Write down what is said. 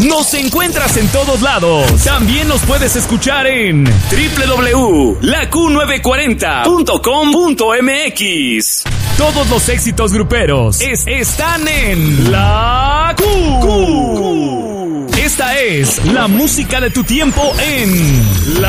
Nos encuentras en todos lados. También nos puedes escuchar en www.laQ940.com.mx. Todos los éxitos gruperos están en La Q. Esta es la música de tu tiempo en La